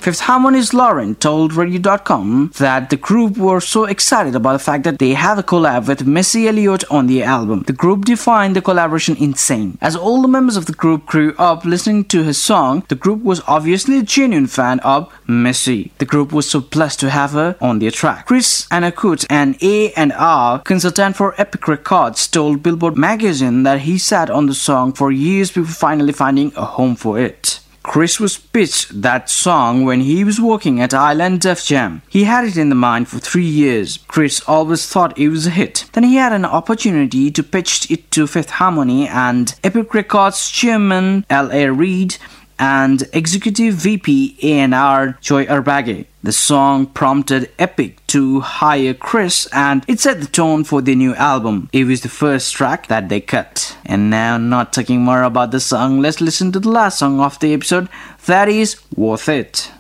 Fifth Harmony's Lauren told Radio.com that the group were so excited about the fact that they had a collab with Missy Elliott on the album. The group defined the collaboration insane. As all the members of the group grew up listening to his song, the group was obviously a genuine fan of Missy. The group was so blessed to have her on their track. Chris Anacott, an A&R consultant for Epic Records, told Billboard magazine that he sat on the song for years before finally finding a home for it. Chris was pitched that song when he was working at Island Def Jam. He had it in the mind for 3 years. Chris always thought it was a hit. Then he had an opportunity to pitch it to Fifth Harmony, and Epic Records chairman L.A. Reid and executive VP A&R Joy Arbage. The song prompted Epic to hire Chris, and it set the tone for their new album. It was the first track that they cut. And now, not talking more about the song, let's listen to the last song of the episode, that is Worth It.